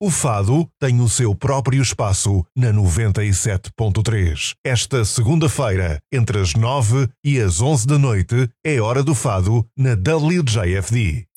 O fado tem o seu próprio espaço na 97.3. Esta segunda-feira, entre as 9 e as 11 da noite, é hora do fado na WJFD.